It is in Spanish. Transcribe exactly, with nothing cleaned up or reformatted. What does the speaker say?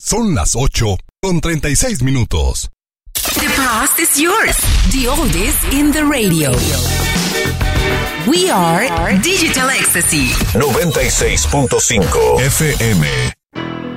Son las ocho con treinta y seis minutos. The past is yours. The oldies in the radio. We are Digital Ecstasy. noventa y seis punto cinco F M.